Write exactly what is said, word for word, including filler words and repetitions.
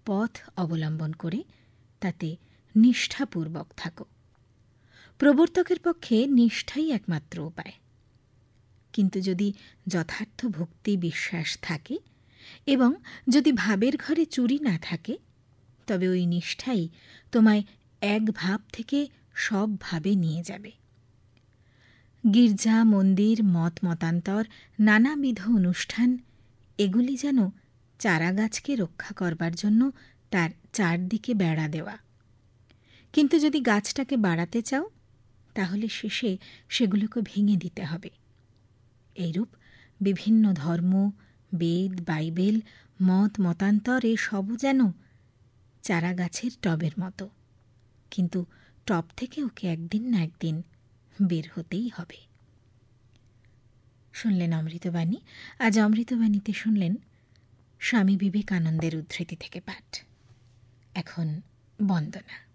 পথ অবলম্বন করে তাতে নিষ্ঠাপূর্বক থাকো। প্রবর্তকের পক্ষে নিষ্ঠাই একমাত্র উপায়। কিন্তু যদি যথার্থ ভক্তি বিশ্বাস থাকে এবং যদি ভাবের ঘরে চুরি না থাকে, তবে ওই নিষ্ঠাই তোমায় এক ভাব থেকে সব ভাবে নিয়ে যাবে। গির্জা, মন্দির, মত মতান্তর, নানাবিধ অনুষ্ঠান এগুলি যেন চারাগাছকে রক্ষা করবার জন্য তার চারদিকে বেড়া দেওয়া। কিন্তু যদি গাছটাকে বাড়াতে চাও, তাহলে শেষে সেগুলোকে ভেঙে দিতে হবে। এইরূপ বিভিন্ন ধর্ম, বেদ, বাইবেল, মত মতান্তর এ সবও যেন চারাগাছের টবের মতো, কিন্তু টব থেকে ওকে একদিন না একদিন বের হতেই হবে। শুনলেন অমৃতবাণী। আজ অমৃতবাণীতে শুনলেন স্বামী বিবেকানন্দের উদ্ধৃতি থেকে পাঠ। এখন বন্দনা।